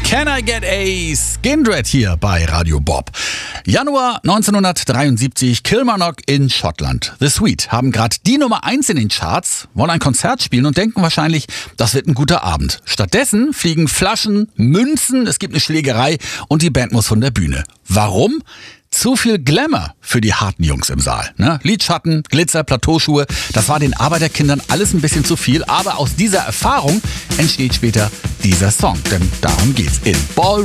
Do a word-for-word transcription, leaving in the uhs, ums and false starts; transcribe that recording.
Can I Get a Skindred hier bei Radio Bob. Januar neunzehnhundertdreiundsiebzig, Kilmarnock in Schottland. The Sweet haben gerade die Nummer eins in den Charts, wollen ein Konzert spielen und denken wahrscheinlich, das wird ein guter Abend. Stattdessen fliegen Flaschen, Münzen, es gibt eine Schlägerei und die Band muss von der Bühne. Warum? Zu viel Glamour für die harten Jungs im Saal. Ne? Lidschatten, Glitzer, Plateauschuhe, das war den Arbeiterkindern alles ein bisschen zu viel. Aber aus dieser Erfahrung entsteht später dieser Song. Denn darum geht's in Ball